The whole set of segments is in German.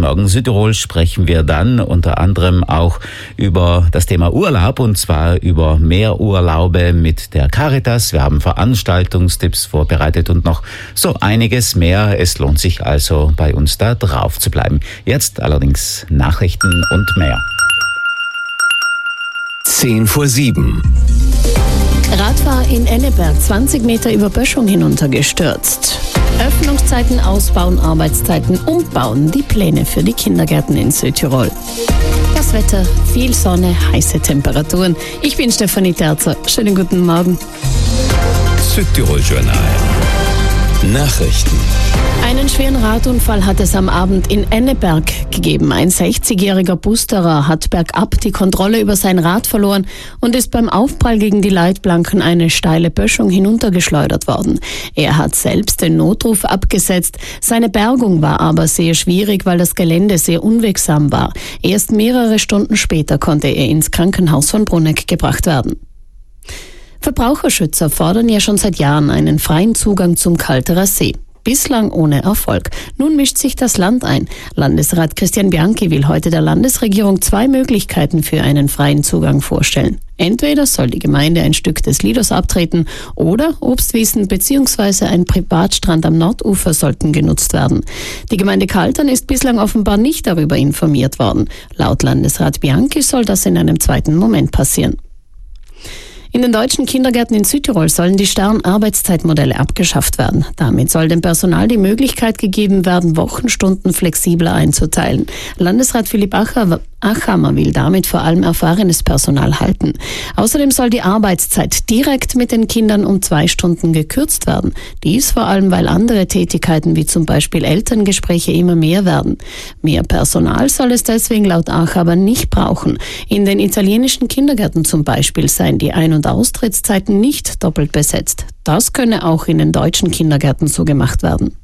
Morgen Südtirol sprechen wir dann unter anderem auch über das Thema Urlaub, und zwar über mehr Urlaube mit der Caritas. Wir haben Veranstaltungstipps vorbereitet und noch so einiges mehr. Es lohnt sich also, bei uns da drauf zu bleiben. Jetzt allerdings Nachrichten und mehr. 6:50. Radfahrer in Enneberg 20 Meter über Böschung hinuntergestürzt. Öffnungszeiten ausbauen, Arbeitszeiten umbauen. Die Pläne für die Kindergärten in Südtirol. Das Wetter, viel Sonne, heiße Temperaturen. Ich bin Stefanie Terzer. Schönen guten Morgen. Südtirol Journal. Nachrichten. Einen schweren Radunfall hat es am Abend in Enneberg gegeben. Ein 60-jähriger Busfahrer hat bergab die Kontrolle über sein Rad verloren und ist beim Aufprall gegen die Leitplanken eine steile Böschung hinuntergeschleudert worden. Er hat selbst den Notruf abgesetzt. Seine Bergung war aber sehr schwierig, weil das Gelände sehr unwegsam war. Erst mehrere Stunden später konnte er ins Krankenhaus von Bruneck gebracht werden. Verbraucherschützer fordern ja schon seit Jahren einen freien Zugang zum Kalterer See. Bislang ohne Erfolg. Nun mischt sich das Land ein. Landesrat Christian Bianchi will heute der Landesregierung 2 Möglichkeiten für einen freien Zugang vorstellen. Entweder soll die Gemeinde ein Stück des Lidos abtreten oder Obstwiesen bzw. ein Privatstrand am Nordufer sollten genutzt werden. Die Gemeinde Kaltern ist bislang offenbar nicht darüber informiert worden. Laut Landesrat Bianchi soll das in einem zweiten Moment passieren. In den deutschen Kindergärten in Südtirol sollen die starren Arbeitszeitmodelle abgeschafft werden. Damit soll dem Personal die Möglichkeit gegeben werden, Wochenstunden flexibler einzuteilen. Landesrat Philipp Achammer will damit vor allem erfahrenes Personal halten. Außerdem soll die Arbeitszeit direkt mit den Kindern um 2 Stunden gekürzt werden. Dies vor allem, weil andere Tätigkeiten wie zum Beispiel Elterngespräche immer mehr werden. Mehr Personal soll es deswegen laut Achammer nicht brauchen. In den italienischen Kindergärten zum Beispiel seien die Ein- und Austrittszeiten nicht doppelt besetzt. Das könne auch in den deutschen Kindergärten so gemacht werden.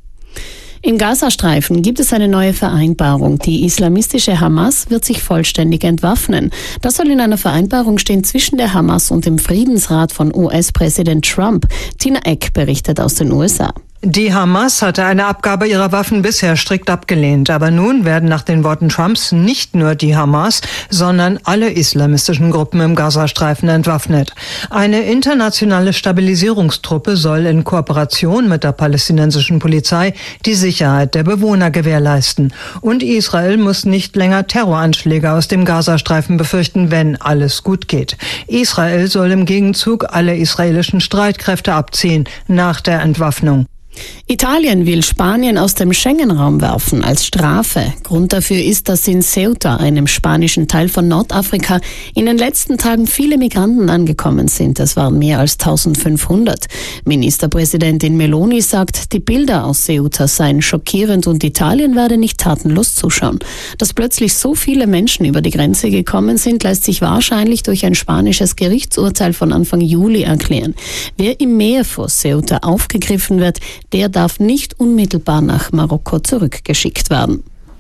Im Gazastreifen gibt es eine neue Vereinbarung. Die islamistische Hamas wird sich vollständig entwaffnen. Das soll in einer Vereinbarung stehen zwischen der Hamas und dem Friedensrat von US-Präsident Trump. Tina Eck berichtet aus den USA. Die Hamas hatte eine Abgabe ihrer Waffen bisher strikt abgelehnt. Aber nun werden nach den Worten Trumps nicht nur die Hamas, sondern alle islamistischen Gruppen im Gazastreifen entwaffnet. Eine internationale Stabilisierungstruppe soll in Kooperation mit der palästinensischen Polizei die Sicherheit der Bewohner gewährleisten. Und Israel muss nicht länger Terroranschläge aus dem Gazastreifen befürchten, wenn alles gut geht. Israel soll im Gegenzug alle israelischen Streitkräfte abziehen nach der Entwaffnung. Italien will Spanien aus dem Schengen-Raum werfen als Strafe. Grund dafür ist, dass in Ceuta, einem spanischen Teil von Nordafrika, in den letzten Tagen viele Migranten angekommen sind. Es waren mehr als 1500. Ministerpräsidentin Meloni sagt, die Bilder aus Ceuta seien schockierend und Italien werde nicht tatenlos zuschauen. Dass plötzlich so viele Menschen über die Grenze gekommen sind, lässt sich wahrscheinlich durch ein spanisches Gerichtsurteil von Anfang Juli erklären. Wer im Meer vor Ceuta aufgegriffen wird, der darf nicht unmittelbar nach Marokko zurückgeschickt werden.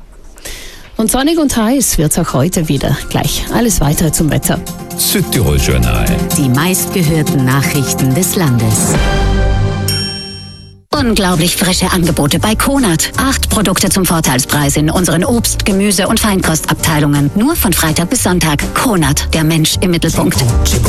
Und sonnig und heiß wird's auch heute wieder. Gleich alles weitere zum Wetter. Südtirol Journal. Die meistgehörten Nachrichten des Landes. Unglaublich frische Angebote bei Konad. 8 Produkte zum Vorteilspreis in unseren Obst-, Gemüse- und Feinkostabteilungen. Nur von Freitag bis Sonntag. Konad, der Mensch im Mittelpunkt.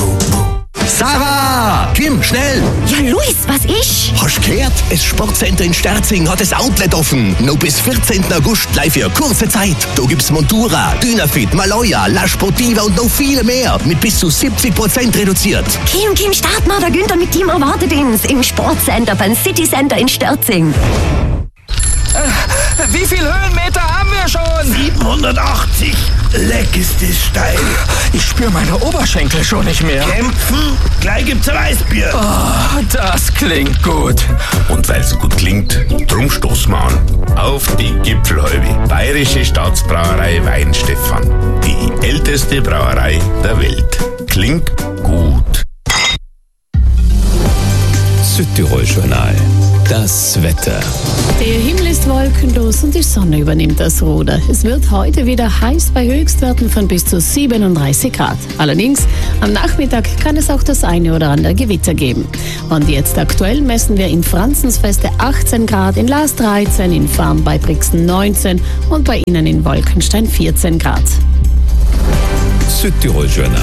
Sarah! Kim, schnell! Ja, Luis, was ist? Hast du gehört? Das Sportcenter in Sterzing hat das Outlet offen. Noch bis 14. August gleich für kurze Zeit. Da gibt's Montura, Dynafit, Maloya, La Sportiva und noch viele mehr. Mit bis zu 70% reduziert. Kim, start mal. Der Günther mit Team erwartet uns im Sportcenter beim City Center in Sterzing. Wie viel Höhenmeter haben wir schon? 780. Leck ist das steil. Ich spüre meine Oberschenkel schon nicht mehr. Kämpfen? Gleich gibt's ein Weißbier. Oh, das klingt gut. Und weil's gut klingt, drum stoßen wir an. Auf die Gipfelhalbe. Bayerische Staatsbrauerei Weinstefan. Die älteste Brauerei der Welt. Klingt gut. Südtirol Journal. Das Wetter. Der Himmel ist wolkenlos und die Sonne übernimmt das Ruder. Es wird heute wieder heiß bei Höchstwerten von bis zu 37 Grad. Allerdings, am Nachmittag kann es auch das eine oder andere Gewitter geben. Und jetzt aktuell messen wir in Franzensfeste 18 Grad, in Laas 13, in Farm bei Brixen 19 und bei Ihnen in Wolkenstein 14 Grad. Südtirol Journal.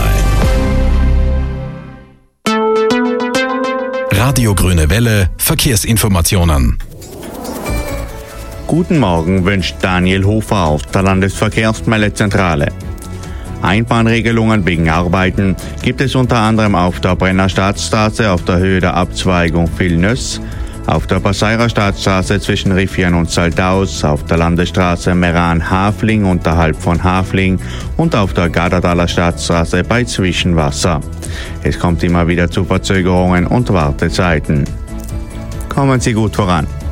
Radio Grüne Welle, Verkehrsinformationen. Guten Morgen wünscht Daniel Hofer aus der Landesverkehrsmeldezentrale. Einbahnregelungen wegen Arbeiten gibt es unter anderem auf der Brenner Staatsstraße auf der Höhe der Abzweigung Vilnöss, auf der Passeirer Staatsstraße zwischen Riffian und Saldaus, auf der Landesstraße Meran-Hafling unterhalb von Hafling und auf der Garderdaler Staatsstraße bei Zwischenwasser. Es kommt immer wieder zu Verzögerungen und Wartezeiten. Kommen Sie gut voran.